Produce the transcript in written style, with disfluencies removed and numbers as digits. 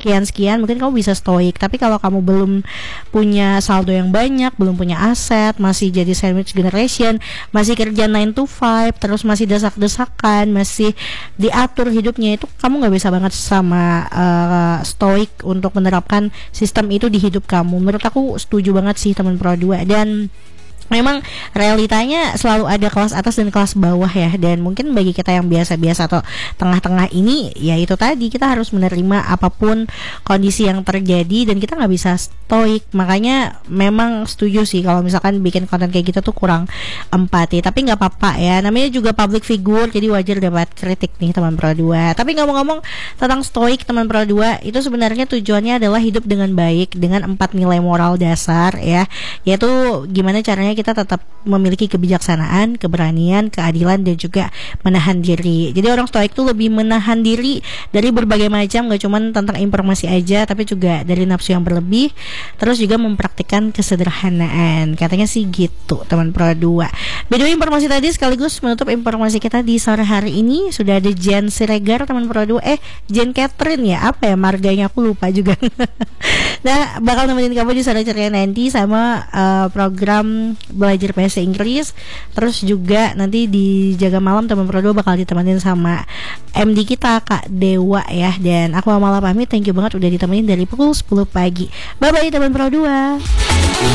sekian-sekian, mungkin kamu bisa stoik. Tapi kalau kamu belum punya saldo yang banyak, belum punya aset, masih jadi sandwich generation, masih kerja 9 to 5, terus masih desak-desakan, masih diatur hidupnya, itu kamu nggak bisa banget sama stoik untuk menerapkan sistem itu di hidup kamu. Menurut aku setuju banget sih teman Pro 2. Dan memang realitanya selalu ada kelas atas dan kelas bawah ya. Dan mungkin bagi kita yang biasa-biasa atau tengah-tengah ini, ya itu tadi, kita harus menerima apapun kondisi yang terjadi dan kita nggak bisa stoik. Makanya memang setuju sih kalau misalkan bikin konten kayak gitu tuh kurang empati. Tapi nggak apa-apa ya, namanya juga public figure, jadi wajar dapat kritik nih teman Pro 2. Tapi ngomong-ngomong tentang stoik teman Pro 2, itu sebenarnya tujuannya adalah hidup dengan baik dengan 4 nilai moral dasar ya, yaitu gimana caranya kita tetap memiliki kebijaksanaan, keberanian, keadilan, dan juga menahan diri. Jadi orang stoik tuh lebih menahan diri dari berbagai macam, gak cuma tentang informasi aja, tapi juga dari nafsu yang berlebih, terus juga mempraktikkan kesederhanaan. Katanya sih gitu teman Pro 2. By the way, informasi tadi sekaligus menutup informasi kita di sore hari ini. Sudah ada Jen Siregar teman Pro 2, Jen Catherine ya, apa ya marganya aku lupa juga. Nah, bakal nemenin kamu di sore ceria nanti sama program belajar bahasa Inggris. Terus juga nanti di Jaga Malam teman Pro 2 bakal ditemenin sama MD kita Kak Dewa ya. Dan aku Amala pamit, thank you banget udah ditemenin dari pukul 10 pagi. Bye bye teman Pro 2.